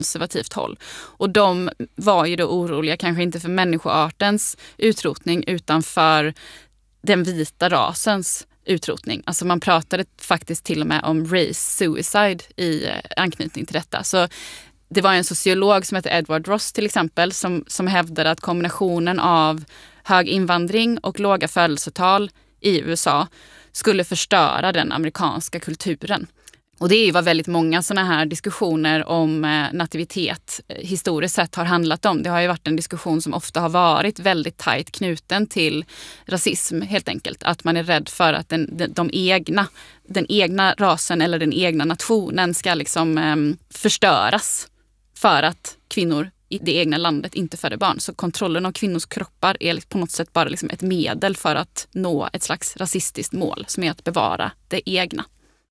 konservativt håll. Och de var ju då oroliga, kanske inte för människoartens utrotning utan för den vita rasens utrotning. Alltså man pratade faktiskt till och med om race suicide i anknytning till detta. Så det var en sociolog som heter Edward Ross till exempel som hävdade att kombinationen av hög invandring och låga födelsetal i USA skulle förstöra den amerikanska kulturen. Och det är ju vad väldigt många sådana här diskussioner om nativitet historiskt sett har handlat om. Det har ju varit en diskussion som ofta har varit väldigt tajt knuten till rasism helt enkelt. Att man är rädd för att den egna rasen eller den egna nationen ska liksom förstöras för att kvinnor i det egna landet inte föder barn. Så kontrollen av kvinnors kroppar är på något sätt bara liksom ett medel för att nå ett slags rasistiskt mål som är att bevara det egna.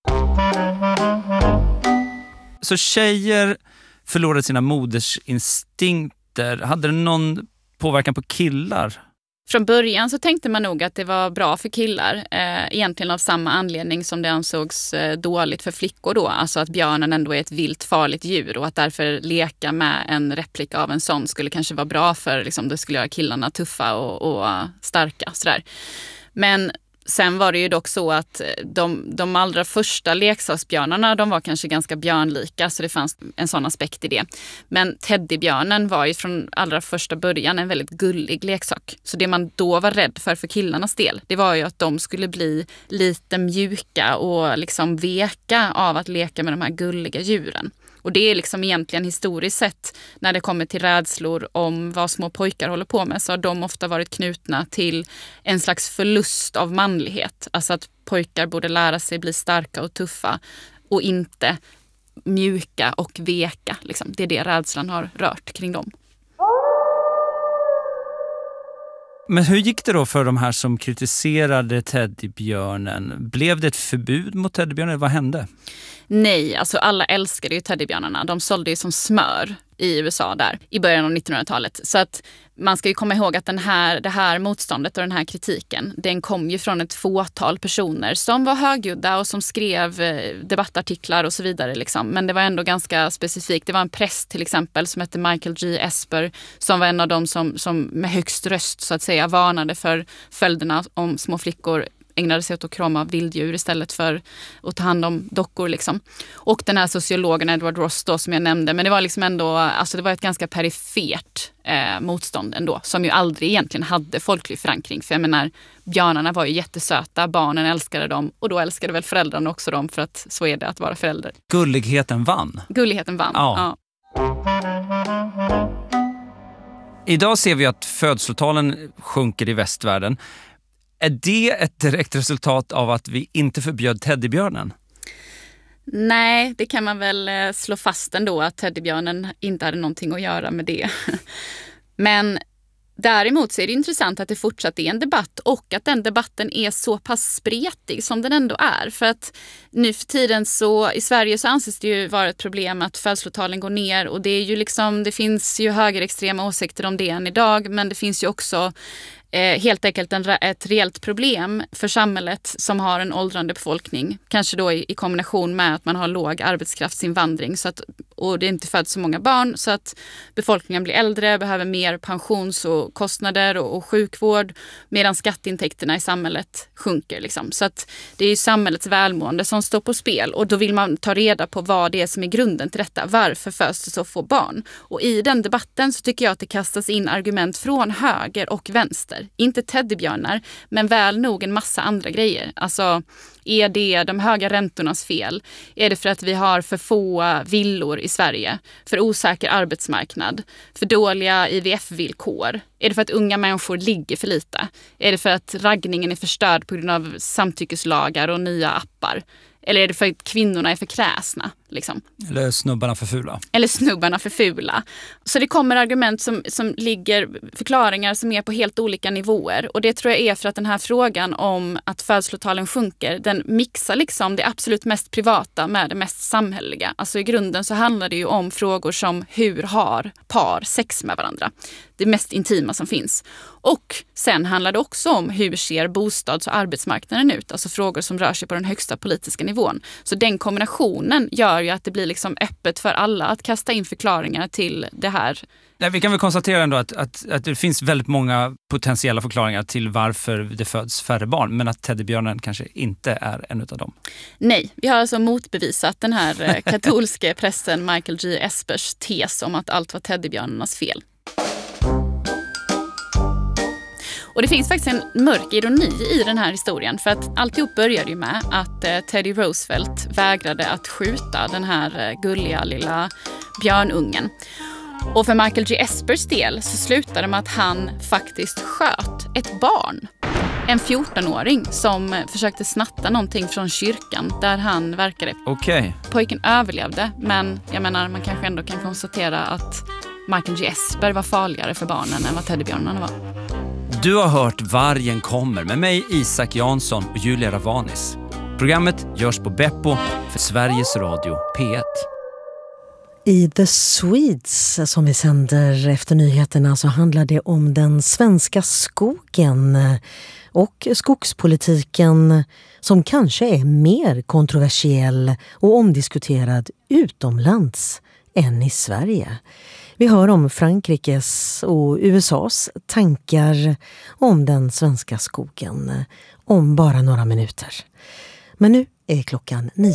Så tjejer förlorade sina modersinstinkter. Hade det någon påverkan på killar? Från början så tänkte man nog att det var bra för killar. Egentligen av samma anledning som det ansågs dåligt för flickor då. Alltså att björnen ändå är ett vilt farligt djur och att därför leka med en replika av en sån skulle kanske vara bra för liksom, det skulle göra killarna tuffa och starka. Sådär. Men sen var det ju dock så att de allra första leksaksbjörnarna, de var kanske ganska björnlika, så det fanns en sån aspekt i det. Men teddybjörnen var ju från allra första början en väldigt gullig leksak. Så det man då var rädd för killarnas del, det var ju att de skulle bli lite mjuka och liksom veka av att leka med de här gulliga djuren. Och det är liksom egentligen historiskt sett när det kommer till rädslor om vad små pojkar håller på med, så har de ofta varit knutna till en slags förlust av manlighet. Alltså att pojkar borde lära sig bli starka och tuffa och inte mjuka och veka. Liksom. Det är det rädslan har rört kring dem. Men hur gick det då för de här som kritiserade teddybjörnen? Blev det ett förbud mot teddybjörnen? Vad hände? Nej, alltså alla älskade ju teddybjörnarna. De sålde ju som smör i USA där i början av 1900-talet. Så att man ska ju komma ihåg att det här motståndet och den här kritiken, den kom ju från ett fåtal personer som var högljudda och som skrev debattartiklar och så vidare. Liksom. Men det var ändå ganska specifikt. Det var en präst till exempel som hette Michael G. Esper som var en av dem som med högst röst så att säga varnade för följderna om små flickor ägnade sig åt att krama vilddjur istället för att ta hand om dockor liksom. Och den här sociologen Edward Ross då, som jag nämnde, men det var liksom ändå, alltså det var ett ganska perifert motstånd ändå, som ju aldrig egentligen hade folklig förankring. För jag menar, björnarna var ju jättesöta, barnen älskade dem och då älskade väl föräldrarna också dem, för att så är det att vara förälder. Gulligheten vann. Gulligheten vann, ja. Idag ser vi att födslotalen sjunker i västvärlden. Är det ett direkt resultat av att vi inte förbjöd teddybjörnen? Nej, det kan man väl slå fast ändå att teddybjörnen inte hade någonting att göra med det. Men däremot så är det intressant att det fortsatt är en debatt och att den debatten är så pass spretig som den ändå är. För att nu för tiden så i Sverige så anses det ju vara ett problem att födslotalen går ner och det är ju liksom, det finns ju högerextrema åsikter om det än idag, men det finns ju också helt enkelt ett reellt problem för samhället som har en åldrande befolkning. Kanske då i kombination med att man har låg arbetskraftsinvandring och det inte föds så många barn, så att befolkningen blir äldre, behöver mer pensions- och kostnader och sjukvård, medan skatteintäkterna i samhället sjunker. Liksom. Så att det är ju samhällets välmående som står på spel och då vill man ta reda på vad det är som är grunden till detta. Varför föds det så få barn? Och i den debatten så tycker jag att det kastas in argument från höger och vänster. Inte teddybjörnar, men väl nog en massa andra grejer. Alltså, är det de höga räntornas fel? Är det för att vi har för få villor i Sverige? För osäker arbetsmarknad? För dåliga IVF-villkor? Är det för att unga människor ligger för lite? Är det för att raggningen är förstörd på grund av samtyckeslagar och nya appar? Eller är det för att kvinnorna är för kräsna? Liksom? Eller snubbarna för fula. Eller snubbarna för fula. Så det kommer argument som ligger, förklaringar som är på helt olika nivåer. Och det tror jag är för att den här frågan om att födslotalen sjunker, den mixar liksom det absolut mest privata med det mest samhälleliga. Alltså i grunden så handlar det ju om frågor som hur har par sex med varandra? det mest intima som finns. Och sen handlar det också om hur ser bostads- och arbetsmarknaden ut, alltså frågor som rör sig på den högsta politiska nivån. Så den kombinationen gör ju att det blir liksom öppet för alla att kasta in förklaringar till det här. Nej, vi kan väl konstatera ändå att det finns väldigt många potentiella förklaringar till varför det föds färre barn, men att teddybjörnen kanske inte är en av dem. Nej, vi har alltså motbevisat den här katolska prästen Michael G. Espers tes om att allt var teddybjörnarnas fel. Och det finns faktiskt en mörk ironi i den här historien, för att alltihop började ju med att Teddy Roosevelt vägrade att skjuta den här gulliga lilla björnungen. Och för Michael G. Espers del så slutade det med att han faktiskt sköt ett barn. En 14-åring som försökte snatta någonting från kyrkan där han verkade. Okej. Pojken överlevde, men jag menar man kanske ändå kan konstatera att Michael G. Esper var farligare för barnen än vad teddybjörnarna var. Du har hört Vargen kommer med mig, Isak Jansson och Julia Ravanis. Programmet görs på Beppo för Sveriges Radio P1. I The Swedes som vi sänder efter nyheterna så handlar det om den svenska skogen och skogspolitiken som kanske är mer kontroversiell och omdiskuterad utomlands än i Sverige. Vi hör om Frankrikes och USAs tankar om den svenska skogen om bara några minuter. Men nu är klockan 9.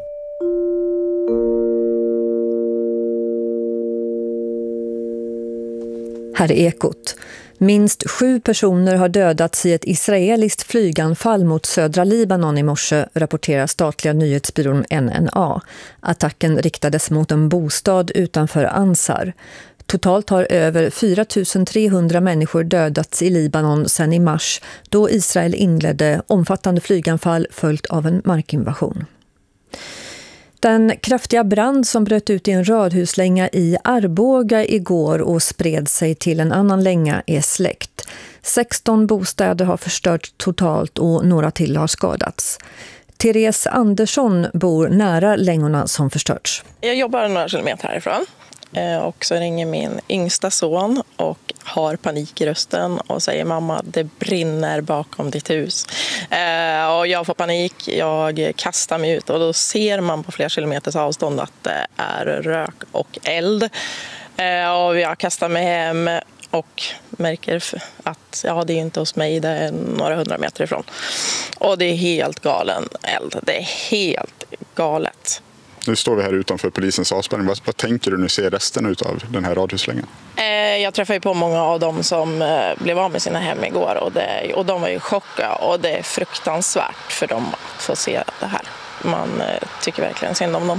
Här är Ekot. Minst 7 personer har dödats i ett israeliskt flyganfall mot södra Libanon i morse, rapporterar statliga nyhetsbyrån NNA. Attacken riktades mot en bostad utanför Ansar. Totalt har över 4 300 människor dödats i Libanon sedan i mars, då Israel inledde omfattande flyganfall följt av en markinvasion. Den kraftiga brand som bröt ut i en radhuslänga i Arboga igår och spred sig till en annan länga är släckt. 16 bostäder har förstörts totalt och några till har skadats. Therese Andersson bor nära längorna som förstörts. Jag jobbar några kilometer härifrån. Och så ringer min yngsta son och har panik i rösten och säger mamma, det brinner bakom ditt hus. Och jag får panik, jag kastar mig ut och då ser man på flera kilometers avstånd att det är rök och eld. Och jag kastar mig hem och märker att det är inte hos mig, det är några 100 meter ifrån. Och det är helt galen eld, det är helt galet. Nu står vi här utanför polisens avspärrning. Vad tänker du när du ser resten av den här radhuslängan? Jag träffade på många av dem som blev av med sina hem igår och de var ju chockade och det är fruktansvärt för dem att få se det här. Man tycker verkligen synd om dem.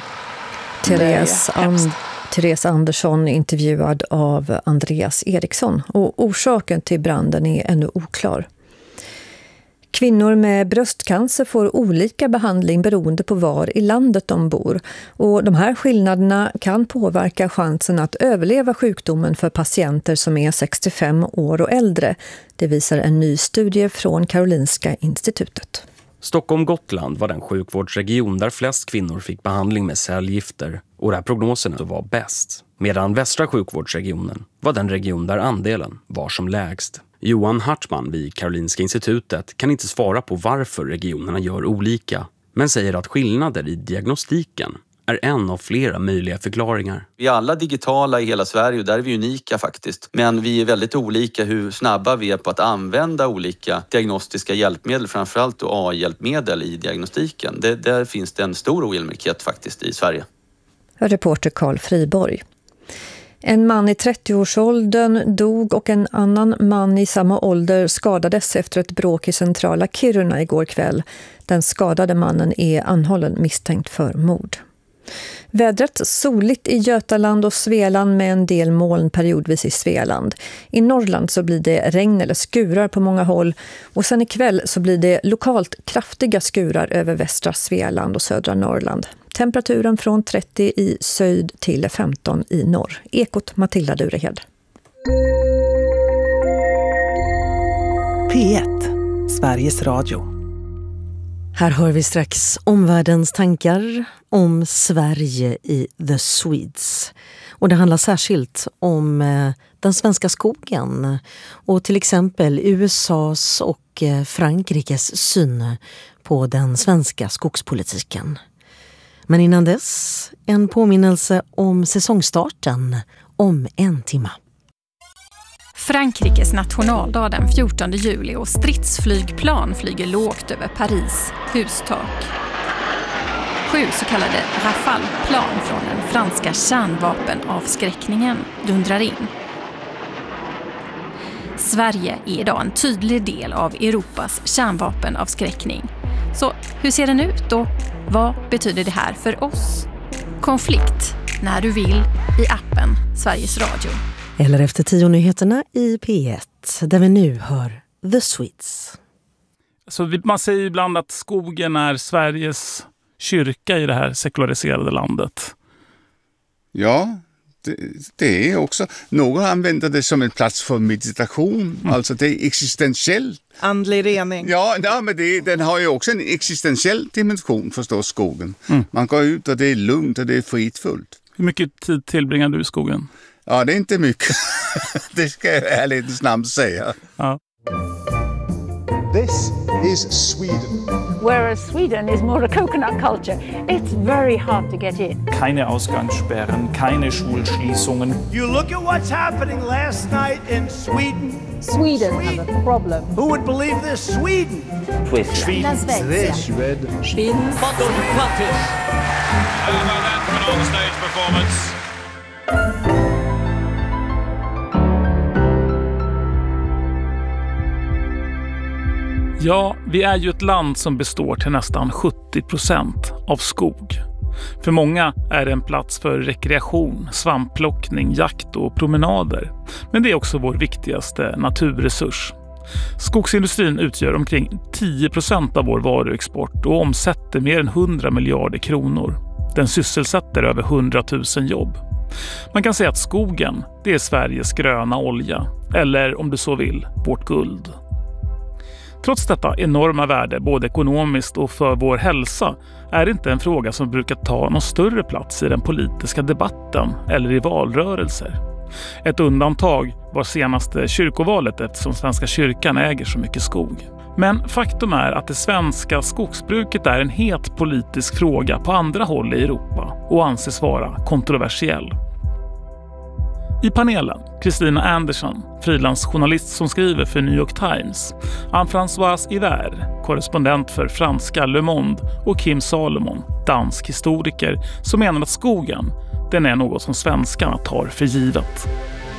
Therese Andersson intervjuad av Andreas Eriksson och orsaken till branden är ännu oklar. Kvinnor med bröstcancer får olika behandling beroende på var i landet de bor. Och de här skillnaderna kan påverka chansen att överleva sjukdomen för patienter som är 65 år och äldre. Det visar en ny studie från Karolinska institutet. Stockholm-Gotland var den sjukvårdsregion där flest kvinnor fick behandling med cellgifter och där prognoserna var bäst. Medan västra sjukvårdsregionen var den region där andelen var som lägst. Johan Hartman vid Karolinska institutet kan inte svara på varför regionerna gör olika, men säger att skillnader i diagnostiken är en av flera möjliga förklaringar. Vi är alla digitala i hela Sverige och där är vi unika faktiskt. Men vi är väldigt olika hur snabba vi är på att använda olika diagnostiska hjälpmedel, framförallt AI-hjälpmedel i diagnostiken. Där finns det en stor ojämlikhet faktiskt i Sverige. Reporter Carl Friborg. En man i 30-årsåldern dog och en annan man i samma ålder skadades efter ett bråk i centrala Kiruna igår kväll. Den skadade mannen är anhållen misstänkt för mord. Vädret soligt i Götaland och Svealand med en del moln periodvis i Svealand. I Norrland så blir det regn eller skurar på många håll och sen ikväll så blir det lokalt kraftiga skurar över västra Svealand och södra Norrland. Temperaturen från 30 i syd till 15 i norr. Ekot Matilda Durehed. P1, Sveriges Radio. Här hör vi strax omvärldens tankar om Sverige i The Swedes. Och det handlar särskilt om den svenska skogen och till exempel USAs och Frankrikes syn på den svenska skogspolitiken. Men innan dess, en påminnelse om säsongstarten om en timme. Frankrikes nationaldag den 14 juli och stridsflygplan flyger lågt över Paris hustak. 7 så kallade Rafale-plan från den franska kärnvapenavskräckningen dundrar in. Sverige är idag en tydlig del av Europas kärnvapenavskräckning. Så hur ser den ut och vad betyder det här för oss? Konflikt när du vill i appen Sveriges Radio. Eller efter 10-nyheterna i P1 där vi nu hör The Swedes. Så man säger ibland att skogen är Sveriges kyrka i det här sekulariserade landet. Ja, det är också. Någon använder det som en plats för meditation. Alltså det är existentiellt. Andlig rening. Ja, men den har ju också en existentiell dimension förstås, skogen. Man går ut och det är lugnt och det är fridfullt. Hur mycket tid tillbringar du i skogen? Ja, det är inte mycket. Det ska jag ärligt snabbt säga. Ja. This is Sweden. Whereas Sweden is more a coconut culture. It's very hard to get in. Keine Ausgangssperren, keine Schulschließungen. You look at what's happening last night in Sweden. Sweden have a problem. Who would believe this? Sweden. Sweden. Sweden. How about that for an on-stage performance? Ja, vi är ju ett land som består till nästan 70% av skog. För många är det en plats för rekreation, svampplockning, jakt och promenader. Men det är också vår viktigaste naturresurs. Skogsindustrin utgör omkring 10% av vår varuexport och omsätter mer än 100 miljarder kronor. Den sysselsätter över 100 000 jobb. Man kan säga att skogen, det är Sveriges gröna olja. Eller om du så vill, vårt guld. Trots detta enorma värde, både ekonomiskt och för vår hälsa, är det inte en fråga som brukar ta någon större plats i den politiska debatten eller i valrörelser. Ett undantag var senaste kyrkovalet eftersom Svenska kyrkan äger så mycket skog. Men faktum är att det svenska skogsbruket är en het politisk fråga på andra håll i Europa och anses vara kontroversiell. I panelen, Christina Anderson, frilansjournalist som skriver för New York Times, Anne-Françoise Hiver, korrespondent för franska Le Monde och Kim Salomon, dansk historiker, som menar att skogen, den är något som svenskarna tar för givet.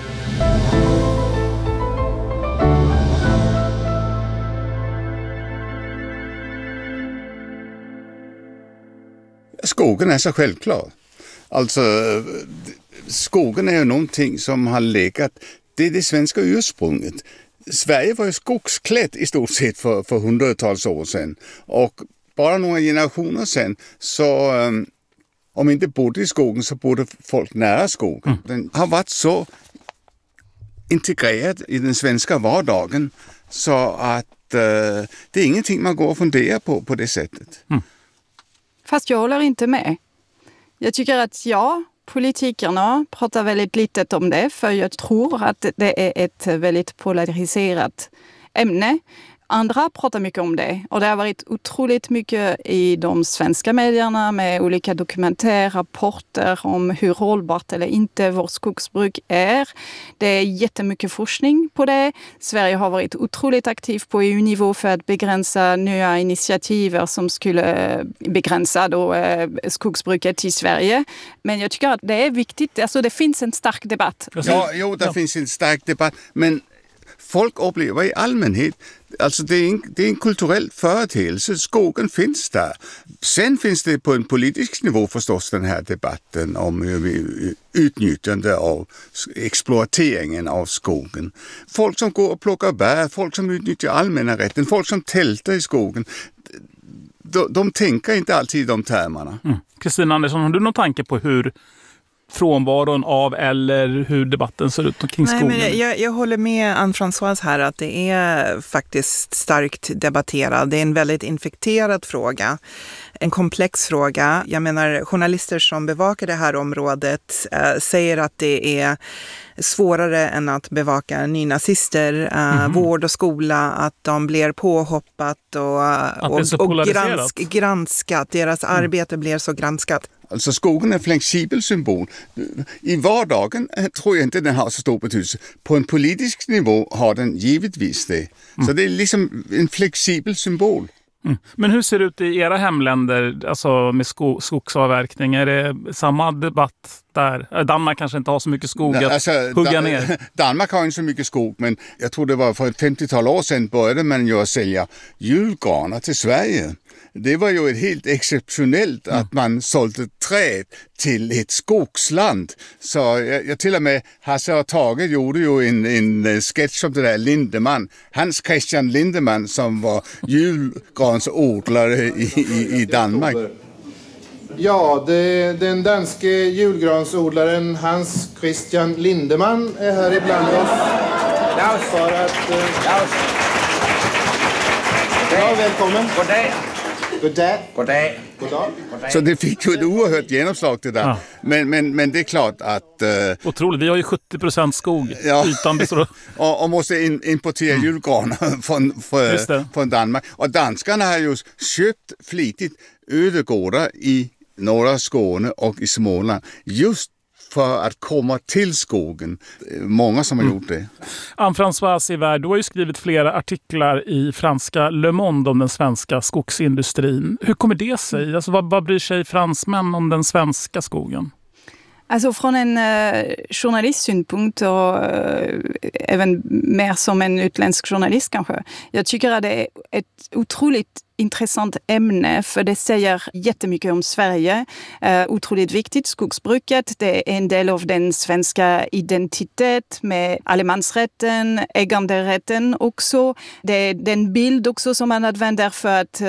Skogen är så självklar. Alltså, skogen är ju någonting som har legat, det är det svenska ursprunget. Sverige var ju skogsklätt i stort sett för hundratals år sedan. Och bara några generationer sedan så, om inte bodde i skogen så bodde folk nära skogen. Den har varit så integrerad i den svenska vardagen så att det är ingenting man går och funderar på det sättet. Fast jag håller inte med. Jag tycker att politikerna pratar väldigt lite om det, för jag tror att det är ett väldigt polariserat ämne. Andra pratar mycket om det och det har varit otroligt mycket i de svenska medierna med olika dokumentärrapporter om hur hållbart eller inte vårt skogsbruk är. Det är jättemycket forskning på det. Sverige har varit otroligt aktiv på EU-nivå för att begränsa nya initiativ som skulle begränsa skogsbruket i Sverige. Men jag tycker att det är viktigt, alltså det finns en stark debatt. Ja, det finns en stark debatt, men folk upplever i allmänhet, alltså det är en kulturell företeelse, skogen finns där. Sen finns det på en politisk nivå förstås den här debatten om utnyttjande av exploateringen av skogen. Folk som går och plockar bär, folk som utnyttjar allmänna rätten, folk som tältar i skogen, de tänker inte alltid i de termerna. Christina Andersson, har du någon tanke på hur frånvaron av eller hur debatten ser ut kring skogen? Nej, men jag håller med Anne-Françoise här att det är faktiskt starkt debatterad. Det är en väldigt infekterad fråga. en komplex fråga. Jag menar, journalister som bevakar det här området säger att det är svårare än att bevaka nynazister, vård och skola, att de blir påhoppat och granskat. Deras arbete blir så granskat. Alltså skogen är en flexibel symbol. I vardagen tror jag inte den har så stor betydelse. På en politisk nivå har den givetvis det. Så det är liksom en flexibel symbol. Men hur ser det ut i era hemländer, alltså med skogsavverkning? Är det samma debatt där? Danmark kanske inte har så mycket skog att hugga ner. Danmark har inte så mycket skog, men jag tror det var för ett 50-tal år sedan började man ju att sälja julgranar till Sverige. Det var ju ett helt exceptionellt att man sålde träd till ett skogsland. Så jag till och med Hasse och Tage gjorde ju en sketch om det där Lindemann. Hans Christian Lindemann som var julgransodlare i Danmark. Ja, den danske julgransodlaren Hans Christian Lindemann är här ibland oss. För att... Ja, välkommen. God dag. Så det fick ju ett oerhört genomslag det där. Ja. Men det är klart att... Otroligt, vi har ju 70% skog. Ytan består... och måste importera julgranar från Danmark. Och danskarna har ju köpt flitigt ödegårdar i norra Skåne och i Småland. Just för att komma till skogen. Många som har gjort det. Anne-Françoise Sivert, du har ju skrivit flera artiklar i franska Le Monde om den svenska skogsindustrin. Hur kommer det sig? Alltså, vad bryr sig fransmän om den svenska skogen? Alltså från en journalistsynpunkt och även mer som en utländsk journalist kanske. Jag tycker att det är ett otroligt intressant ämne för det säger jättemycket om Sverige. Otroligt viktigt, skogsbruket. Det är en del av den svenska identitet med allemansrätten, äganderätten också. Det är den bild också som man använder för att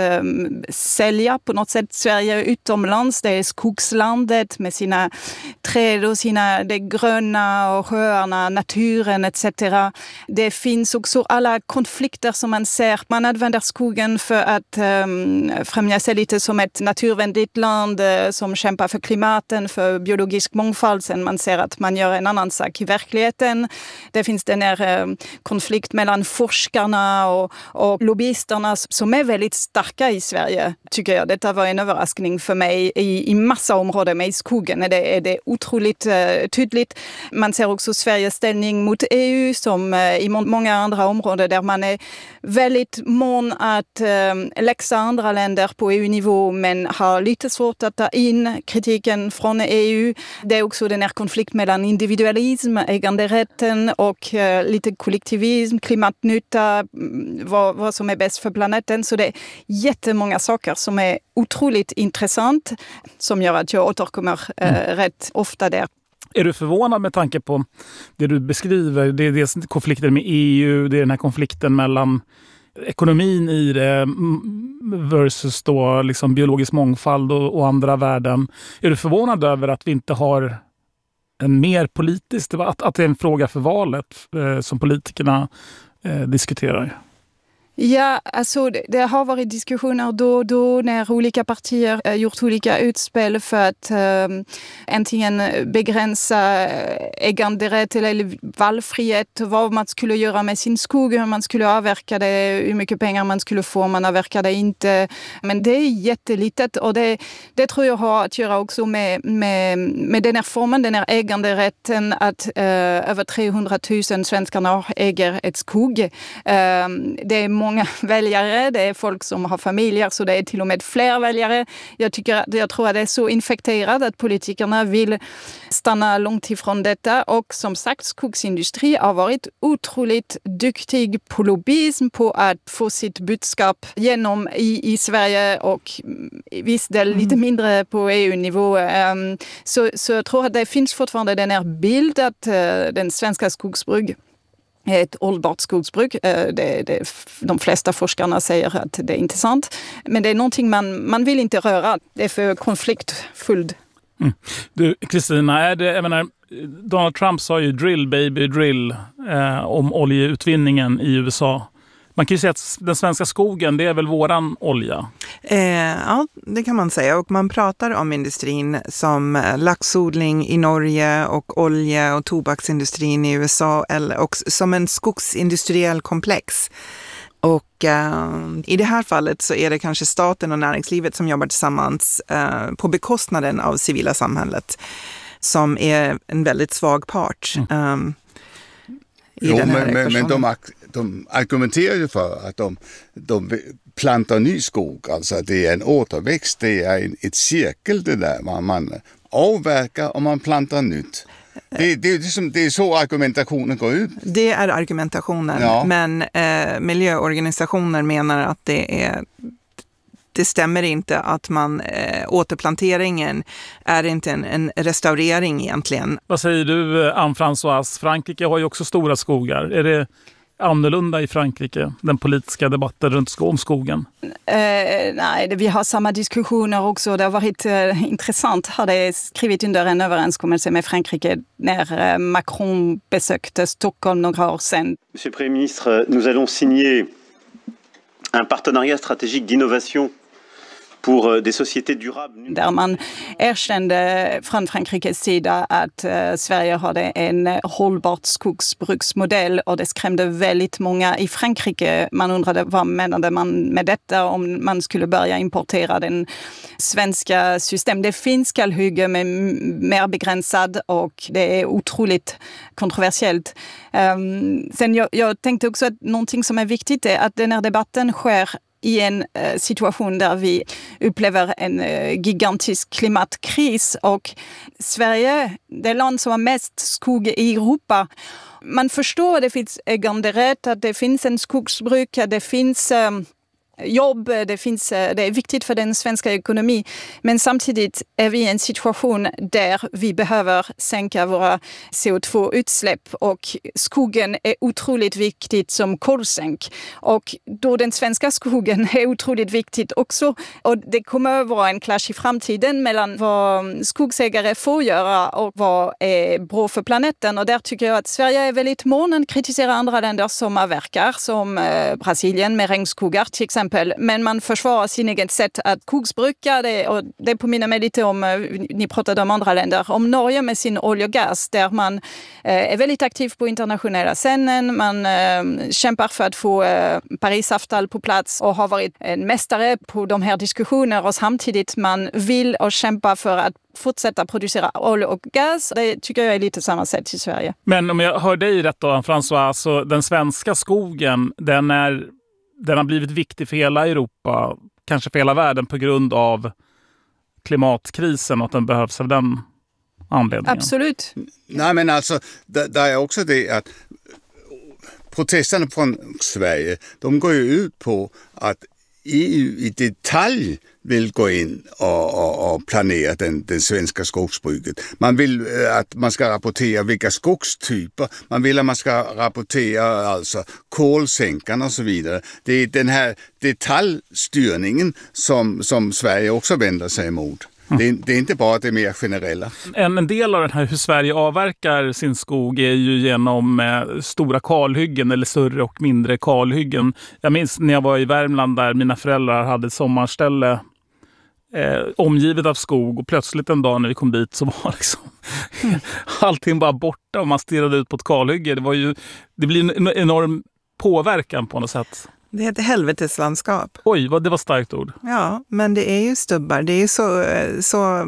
sälja på något sätt Sverige utomlands. Det är skogslandet med sina träd och det gröna och sjöarna, naturen etc. Det finns också alla konflikter som man ser. Man använder skogen för att främja sig lite som ett naturvänligt land som kämpar för klimaten, för biologisk mångfald. Sen man ser att man gör en annan sak i verkligheten. Det finns den här konflikt mellan forskarna och lobbyisterna som är väldigt starka i Sverige, tycker jag. Detta var en överraskning för mig i massa områden, med i skogen är det otroligt tydligt. Man ser också Sveriges ställning mot EU som i många andra områden där man är väldigt mån att läxa andra länder på EU-nivå men har lite svårt att ta in kritiken från EU. Det är också den här konflikt mellan individualism, äganderätten och lite kollektivism, klimatnytta, vad som är bäst för planeten. Så det är jättemånga saker som är otroligt intressant som gör att jag återkommer rätt ofta där. Är du förvånad med tanke på det du beskriver? Det är dels konflikten med EU, det är den här konflikten mellan ekonomin i det versus då liksom biologisk mångfald och andra värden. Är du förvånad över att vi inte har en mer politisk debatt, att det är en fråga för valet som politikerna diskuterar? Ja, alltså det har varit diskussioner då och då när olika partier gjort olika utspel för att antingen begränsa äganderätt eller valfrihet, vad man skulle göra med sin skog, hur man skulle avverka det, hur mycket pengar man skulle få om man avverkar det inte. Men det är jättelitet och det tror jag har att göra också med den här formen, den här äganderätten att över 300 000 svenskarna äger ett skog. Det är många väljare, det är folk som har familjer så det är till och med fler väljare. Jag tror att det är så infekterat att politikerna vill stanna långt ifrån detta och som sagt skogsindustri har varit otroligt duktig på lobbyism, på att få sitt budskap genom i Sverige och visst det är lite mindre på EU-nivå. Så jag tror att det finns fortfarande den här bild att den svenska skogsbruk ett hållbart skogsbruk. De flesta forskarna säger att det är inte sant. Men det är någonting man vill inte röra. Det är för konfliktfullt. Du, Kristina, Donald Trump sa ju drill baby drill om oljeutvinningen i USA. Man kan ju säga att den svenska skogen, det är väl våran olja? Ja, det kan man säga. Och man pratar om industrin som laxodling i Norge och olje- och tobaksindustrin i USA och som en skogsindustriell komplex. Och i det här fallet så är det kanske staten och näringslivet som jobbar tillsammans på bekostnaden av civila samhället som är en väldigt svag part. Men de argumenterar ju för att de plantar ny skog, alltså att det är en återväxt, det är ett cirkel det där, man avverkar och man plantar nytt. Det är så argumentationen går ut. Det är argumentationen, men miljöorganisationer menar att det stämmer inte att återplanteringen är inte en restaurering egentligen. Vad säger du, Anne-Françoise? Frankrike har ju också stora skogar. Är det annorlunda i Frankrike, den politiska debatten om skogen? Nej, vi har samma diskussioner också. Det har varit intressant. Hade skrivit under en överenskommelse med Frankrike när Macron besökte Stockholm några år sedan. Monsieur le Premier ministre, nous allons signer un partenariat stratégique d'innovation pour des sociétés durables. Där man erkände från Frankrikes sida att Sverige hade en hållbart skogsbruksmodell och det skrämde väldigt många i Frankrike. Man undrade vad menade man med detta, om man skulle börja importera den svenska system. Det finns kalhygge men mer begränsad och det är otroligt kontroversiellt. Sen jag tänkte också att någonting som är viktigt är att den här debatten sker i en situation där vi upplever en gigantisk klimatkris och Sverige, det land som har mest skog i Europa. Man förstår att det finns äganderätt, att det finns en skogsbruk, att det finns jobb, det är viktigt för den svenska ekonomin. Men samtidigt är vi i en situation där vi behöver sänka våra CO2-utsläpp och skogen är otroligt viktigt som kolsänk. Och då den svenska skogen är otroligt viktigt också. Och det kommer att vara en clash i framtiden mellan vad skogsägare får göra och vad är bra för planeten. Och där tycker jag att Sverige är väldigt mån att kritisera andra länder som avverkar, som Brasilien med regnskogar till exempel. Men man försvarar sin eget sätt att skogsbruka det, och det påminner mig lite om, ni pratade om andra länder, om Norge med sin olja och gas där man är väldigt aktiv på internationella scenen, man kämpar för att få Parisavtal på plats och har varit en mästare på de här diskussionerna och samtidigt man vill och kämpar för att fortsätta producera olja och gas. Det tycker jag är lite samma sätt i Sverige. Men om jag hör dig rätt då, François, så den svenska skogen, den har blivit viktig för hela Europa, kanske för hela världen på grund av klimatkrisen och att den behövs av den anledningen. Absolut. Nej, men alltså, där är också det att protesterna från Sverige, de går ju ut på att EU i detalj vill gå in och planera den svenska skogsbruket. Man vill att man ska rapportera vilka skogstyper, man vill att man ska rapportera alltså kolsänkarna och så vidare. Det är den här detaljstyrningen som Sverige också vänder sig emot. Det är inte bara det mer generella. En del av den här hur Sverige avverkar sin skog är ju genom stora kalhyggen eller större och mindre kalhyggen. Jag minns när jag var i Värmland där mina föräldrar hade ett sommarställe omgivet av skog och plötsligt en dag när vi kom dit så var liksom allting bara borta och man stirrade ut på ett kalhygge. Det blir en enorm påverkan på något sätt. Det heter helveteslandskap. Oj, det var starkt ord. Ja, men det är ju stubbar. Det är så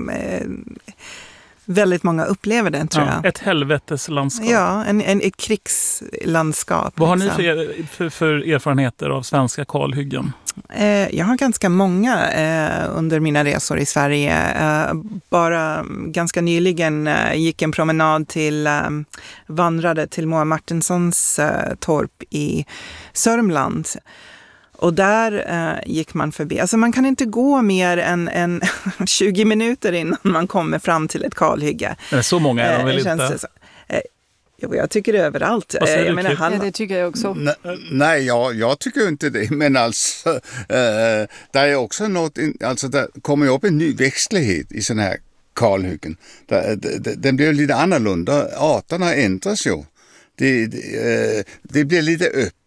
väldigt många upplever det, tror jag. Ett helveteslandskap. Ja, ett krigslandskap. Vad har ni för erfarenheter av svenska kalhyggen? Jag har ganska många under mina resor i Sverige. Bara ganska nyligen gick en promenad vandrade till Moa Martinssons torp i Sörmland. Och där gick man förbi. Alltså man kan inte gå mer än 20 minuter innan man kommer fram till ett kalhygge. Men så många är de väl inte? Jo, jag tycker det är överallt. Det tycker jag också. Nej, jag tycker inte det. Men alltså, det är också något, alltså det kommer ju upp en ny växtlighet i sådana här kalhyggen. Den blir lite annorlunda. Arterna ändras ju. Det blir lite öppet.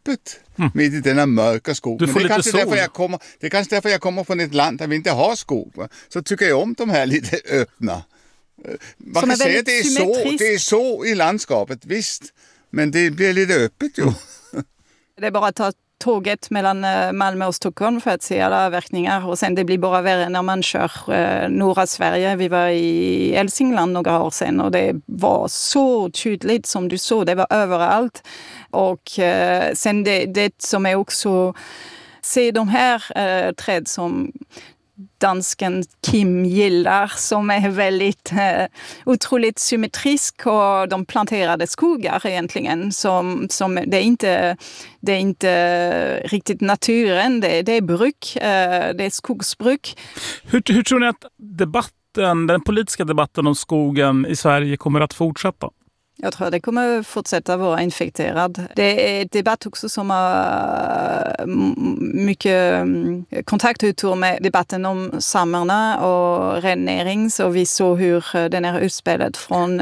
öppet mitt i denna mörka skog. Du får det är lite sol. Det är kanske därför jag kommer från ett land där vi inte har skog. Va? Så tycker jag om de här lite öppna. Man som kan säga att det är så i landskapet, visst. Men det blir lite öppet ju. Det är bara att ta tåget mellan Malmö och Stockholm för att se alla avverkningar. Och sen det blir bara värre när man kör norra Sverige. Vi var i Hälsingland några år sedan och det var så tydligt som du såg. Det var överallt. Och sen det som är också... Se de här träd som dansken Kim gillar, som är väldigt otroligt symmetrisk, och de planterade skogar egentligen som det är inte riktigt naturen, det är bruk, det är skogsbruk. Hur tror ni att den politiska debatten om skogen i Sverige kommer att fortsätta? Jag tror att det kommer fortsätta vara infekterad. Det är ett debatt också som har mycket kontaktytor med debatten om samerna och rennäring. Så vi såg hur den här utspelet från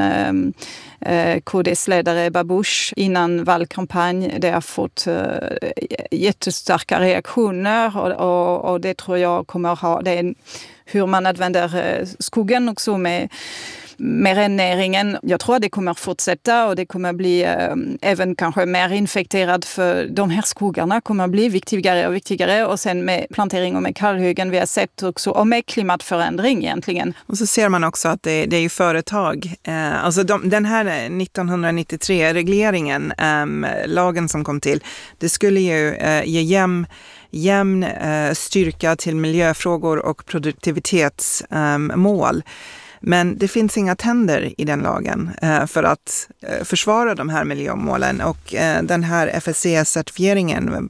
KDs ledare Babush innan valkampanj. Det har fått jättestarka reaktioner och det tror jag kommer ha. Det är hur man använder skogen också med rennäringen. Jag tror att det kommer fortsätta och det kommer bli även kanske mer infekterat, för de här skogarna kommer bli viktigare och viktigare, och sen med plantering och med kalhyggen vi har sett också, och med klimatförändring egentligen. Och så ser man också att det är ju företag. Alltså den här 1993-regleringen, lagen som kom till, det skulle ju ge jämn styrka till miljöfrågor och produktivitetsmål. Men det finns inga tänder i den lagen för att försvara de här miljömålen, och den här FSC-certifieringen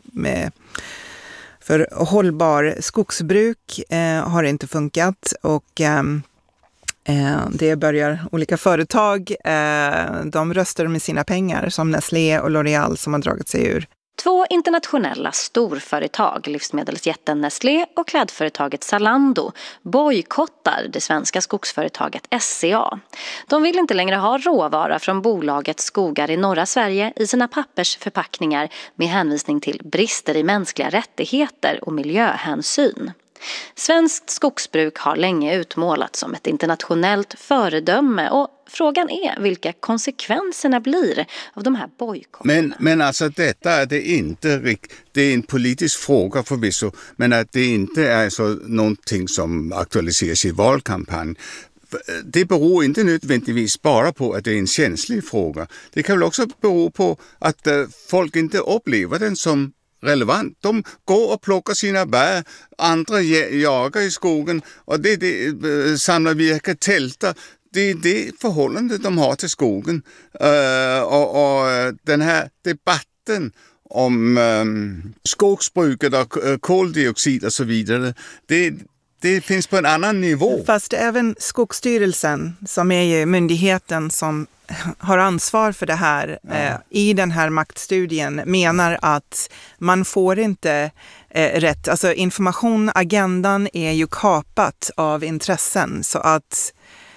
för hållbar skogsbruk har inte funkat, och det börjar olika företag, de röstar med sina pengar, som Nestlé och L'Oreal som har dragit sig ur. 2 internationella storföretag, livsmedelsjätten Nestlé och klädföretaget Zalando, bojkottar det svenska skogsföretaget SCA. De vill inte längre ha råvara från bolagets skogar i norra Sverige i sina pappersförpackningar med hänvisning till brister i mänskliga rättigheter och miljöhänsyn. Svenskt skogsbruk har länge utmålats som ett internationellt föredöme, och frågan är vilka konsekvenserna blir av de här bojkotterna. Men alltså detta är det inte det är en politisk fråga förvisso, men att det inte är så någonting som aktualiseras i valkampanj. Det beror inte nödvändigtvis bara på att det är en känslig fråga. Det kan väl också bero på att folk inte upplever den som relevant. De går och plockar sina bär, andra jagar i skogen och det samlar virke, tältar. Det är det förhållandet de har till skogen. Och den här debatten om skogsbruket och koldioxid och så vidare, det finns på en annan nivå. Fast även Skogsstyrelsen, som är ju myndigheten som har ansvar för det här, i den här maktstudien menar att man får inte rätt. Alltså agendan är ju kapat av intressen, så att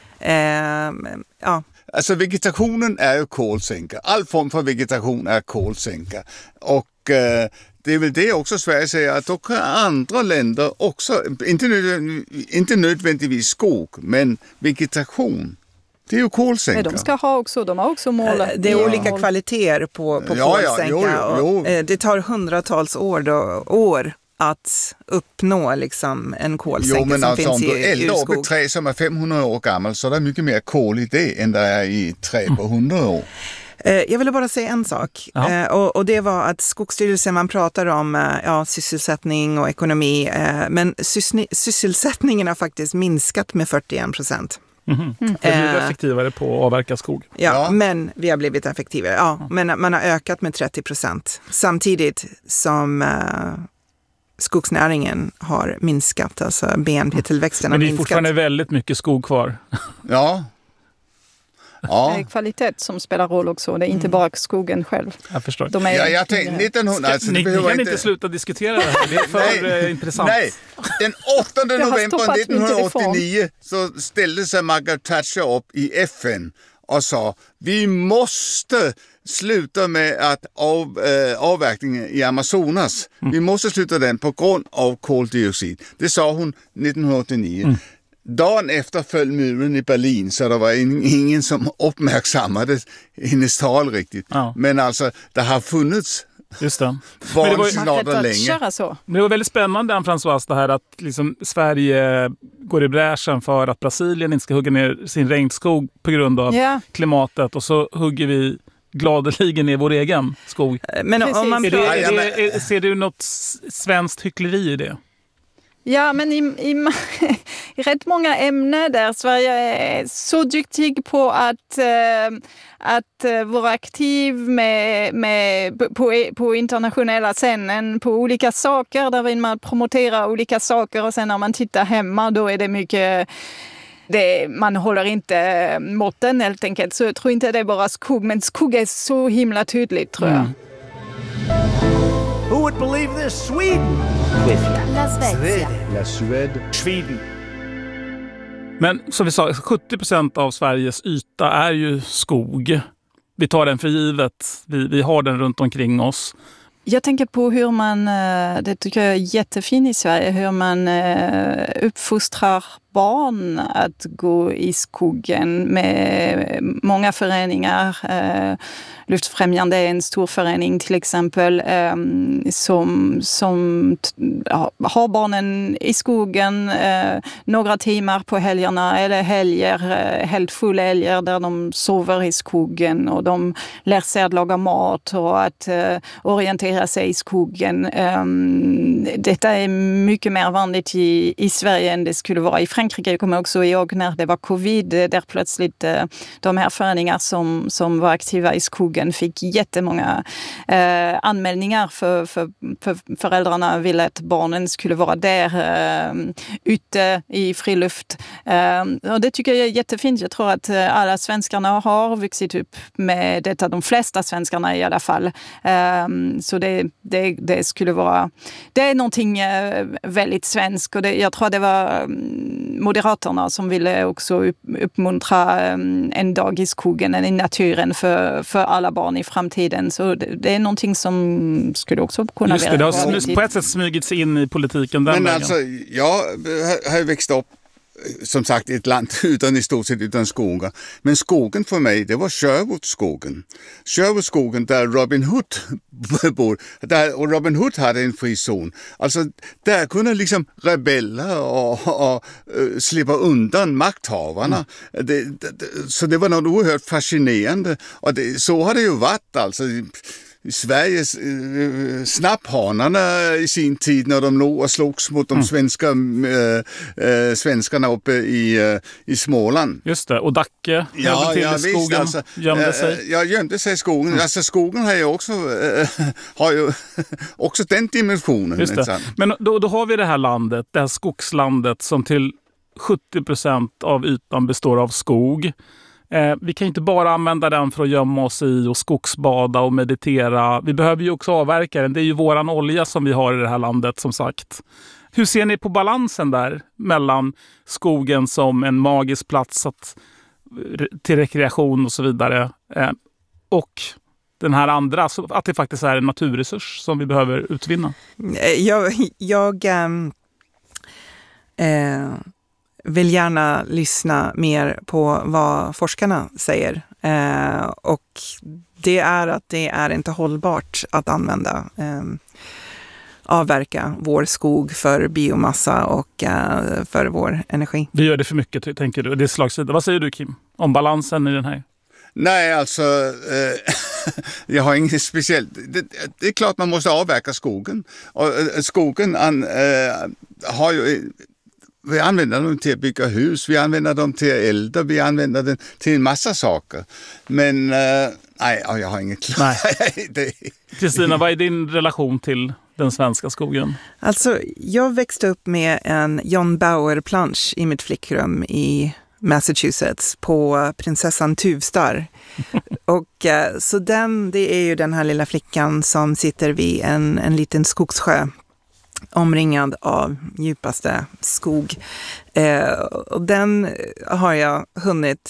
Alltså vegetationen är ju kolsänka. All form för vegetation är kolsänka. Och det är väl det också Sverige säger, att då kan andra länder också, inte nödvändigtvis skog, men vegetation. Det är ju kolsänka. De har också mål. Det är olika kvaliteter på kolsänka. Jo. Det tar hundratals år att uppnå liksom en kolsänka som finns i urskog. Om du eldar upp ett träd som är 500 år gammalt, så är det mycket mer kol i det än det är i träd på 100 år. Jag ville bara säga en sak, och det var att Skogsstyrelsen, man pratar om sysselsättning och ekonomi, men sysselsättningen har faktiskt minskat med 41%. Mm-hmm. Vi har blivit effektivare på att avverka skog. Ja, men vi har blivit effektivare. Ja, men man har ökat med 30%. Samtidigt som skogsnäringen har minskat, alltså BNP-tillväxten har minskat. Men det är fortfarande väldigt mycket skog kvar. Ja. Det är kvalitet som spelar roll också. Det är inte bara skogen själv. Jag förstår. Jag tänkte 1900... Alltså, ni kan inte sluta diskutera det här. Det är för intressant. Nej, den 8 november 1989 så ställde sig Margaret Thatcher upp i FN och sa vi måste sluta med att avverkningen i Amazonas. Vi måste sluta den på grund av koldioxid. Det sa hon 1989. Dagen efter föll muren i Berlin, så det var ingen som uppmärksammade hennes tal riktigt. Ja. Men alltså, det har funnits. Just det. Men det var länge. Så. Det var väldigt spännande, Anne-Françoise, det här att liksom Sverige går i bräschen för att Brasilien inte ska hugga ner sin regnskog på grund av klimatet, och så hugger vi gladeligen ner vår egen skog. Men om man ser du något svenskt hyckleri i det? Ja, men i rätt många ämnen där Sverige är så duktig på att vara aktiv på internationella scenen på olika saker, där man promoterar olika saker, och sen när man tittar hemma då är det mycket... man håller inte måtten helt enkelt. Så jag tror inte det är bara skog, men skog är så himla tydligt, tror jag. Who would believe this? Sweden! La Suède. Sweden. Men som vi sa, 70% av Sveriges yta är ju skog. Vi tar den för givet. Vi har den runt omkring oss. Jag tänker på hur man, det tycker jag är jättefint i Sverige, hur man uppfostrar barn att gå i skogen med många föreningar. Luftfrämjande är en stor förening till exempel som har barnen i skogen några timmar på helgerna eller helger, helt fulla helger där de sover i skogen och de lär sig att laga mat och att orientera sig i skogen. Detta är mycket mer vanligt i Sverige än det skulle vara i Frankrike. Jag kommer också ihåg när det var covid, där plötsligt de här föreningar som var aktiva i skogen fick jättemånga anmälningar för föräldrarna ville att barnen skulle vara där ute i friluft. Och det tycker jag är jättefint. Jag tror att alla svenskarna har vuxit upp med detta, de flesta svenskarna i alla fall. Så det skulle vara, det är någonting väldigt svenskt, och jag tror att det var Moderaterna som ville också uppmuntra en dag i skogen, i naturen för alla barn i framtiden. Så det är någonting som skulle också kunna vara... Just det har på ett sätt smugits in i politiken den vägen. Alltså, jag har växt upp som sagt ett land utan i stort sett utan skogar. Men skogen för mig, det var Sherwoodskogen. Sherwoodskogen där Robin Hood bor. Och Robin Hood hade en frizon. Alltså där kunde liksom rebeller och slippa undan makthavarna. Så det var något oerhört fascinerande. Och så har det ju varit alltså. Sveriges snapphanarna i sin tid när de låg och slogs mot de svenskarna uppe i Småland. Just det, och Dacke skogen gömde sig. Ja, gömde sig i skogen. Alltså skogen har ju också den dimensionen. Just det. Men då har vi det här landet, det här skogslandet som till 70% av ytan består av skog. Vi kan inte bara använda den för att gömma oss i och skogsbada och meditera. Vi behöver ju också avverka den. Det är ju våran olja som vi har i det här landet, som sagt. Hur ser ni på balansen där mellan skogen som en magisk plats till rekreation och så vidare och den här andra, att det faktiskt är en naturresurs som vi behöver utvinna? Jag vill gärna lyssna mer på vad forskarna säger. Och det är att det är inte hållbart att avverka vår skog för biomassa och för vår energi. Vi gör det för mycket, tänker du. Det är slagsida. Vad säger du, Kim, om balansen i den här? Nej, alltså jag har inget speciellt. Det är klart man måste avverka skogen. Och skogen har ju... Vi använder dem till att bygga hus, vi använder dem till att elda, vi använder dem till en massa saker. Men nej, jag har inget klart. Kristina, vad är din relation till den svenska skogen? Alltså, jag växte upp med en John Bauer-plansch i mitt flickrum i Massachusetts på prinsessan Tuvstar. Och så det är ju den här lilla flickan som sitter vid en liten skogssjö omringad av djupaste skog. Och den har jag hunnit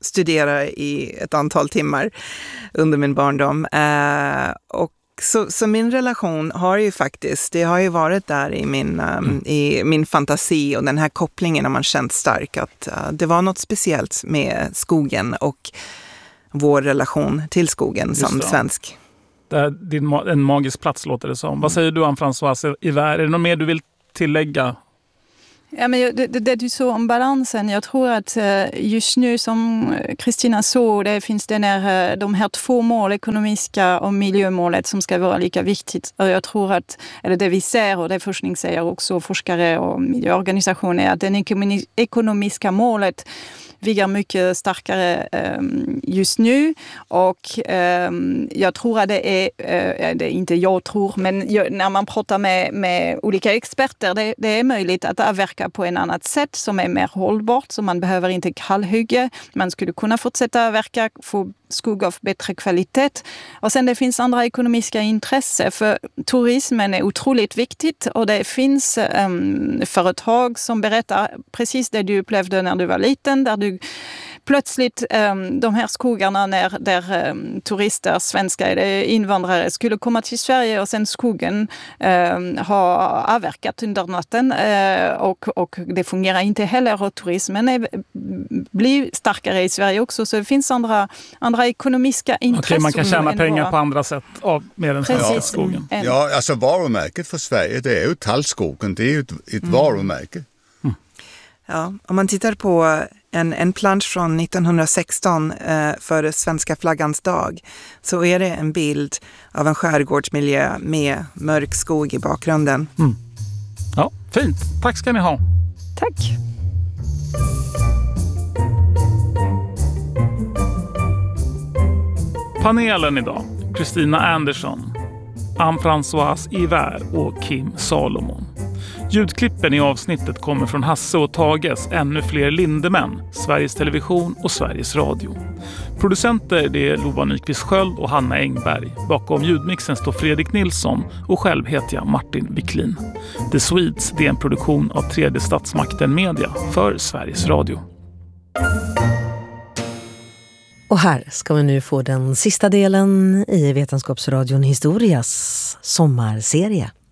studera i ett antal timmar under min barndom. Och så min relation har ju faktiskt, det har ju varit där i min fantasi, och den här kopplingen har man känt stark, att det var något speciellt med skogen och vår relation till skogen som svensk. Det är en magisk plats, låter det som. Vad säger du, Anne-Françoise Hivert? Är det något mer du vill tillägga? Ja, men det du sa om balansen, jag tror att just nu som Kristina sa, det finns de här 2 mål, ekonomiska och miljömålet, som ska vara lika viktigt. Och jag tror att, eller det vi ser, och det forskning säger också, forskare och miljöorganisationer, att det ekonomiska målet vigar mycket starkare just nu, och jag tror att det är inte jag tror, men när man pratar med olika experter, det är möjligt att avverka på en annat sätt som är mer hållbart, så man behöver inte kalhygge, man skulle kunna fortsätta avverka, få skog av bättre kvalitet. Och sen det finns andra ekonomiska intressen, för turismen är otroligt viktigt, och det finns företag som berättar precis det du upplevde när du var liten, där du plötsligt de här skogarna där turister, svenska eller invandrare, skulle komma till Sverige, och sen skogen har avverkat under natten, och det fungerar inte heller, och turismen blir starkare i Sverige också, så det finns andra ekonomiska intressen. Okej, man kan tjäna pengar på andra sätt med den svenska skogen. Ja, alltså varumärket för Sverige, det är ju tallskogen, det är ju ett varumärke. Ja, om man tittar på en plansch från 1916 för svenska flaggans dag, så är det en bild av en skärgårdsmiljö med mörk skog i bakgrunden. Ja, fint. Tack ska ni ha. Tack. Panelen idag: Kristina Andersson, Anne-Françoise Hivert och Kim Salomon. Ljudklippen i avsnittet kommer från Hasse och Tages Ännu fler Lindemän, Sveriges Television och Sveriges Radio. Producenter det är Lova Nyqvist Sköld och Hanna Engberg. Bakom ljudmixen står Fredrik Nilsson, och själv heter jag Martin Wiklin. The Swedes det är en produktion av Tredje Statsmakten Media för Sveriges Radio. Och här ska vi nu få den sista delen i Vetenskapsradion Historias sommarserie.